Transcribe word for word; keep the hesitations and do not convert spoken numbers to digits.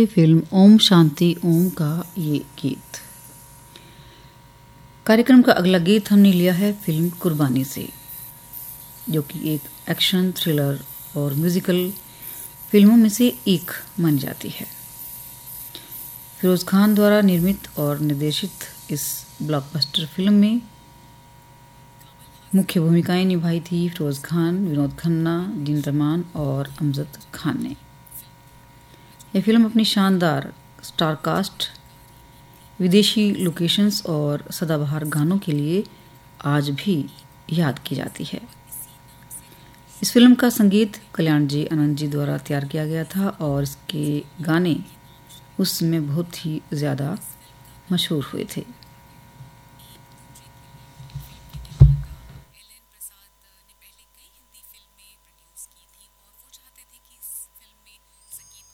Film Om Shanti Om का ये गीत। कार्यक्रम का अगला गीत हमने लिया है फिल्म कुर्बानी से, जो कि एक एक्शन थ्रिलर और म्यूजिकल फिल्मों में से एक मानी जाती है। फिरोज खान द्वारा निर्मित और निर्देशित इस ब्लॉकबस्टर फिल्म में मुख्य भूमिकाएं निभाई थी फिरोज खान, विनोद खन्ना, जीनत अमान और अमजद खान ने। यह फिल्म अपनी शानदार स्टारकास्ट, विदेशी लोकेशंस और सदाबहार गानों के लिए आज भी याद की जाती है। इस फिल्म का संगीत कल्याण जी आनंद जी द्वारा तैयार किया गया था और इसके गाने उस समय बहुत ही ज़्यादा मशहूर हुए थे।